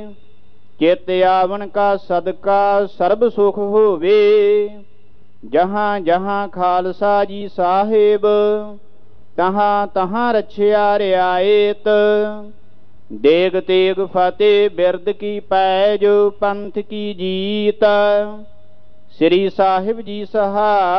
चित आवन का सदका सर्ब सुख होवे। जहाँ जहाँ खालसा जी साहिब तहाँ तहाँ रछिया रियायत। देग तेग फतेह बिरद की पैज पंथ की जीत। श्री साहिब जी सहाय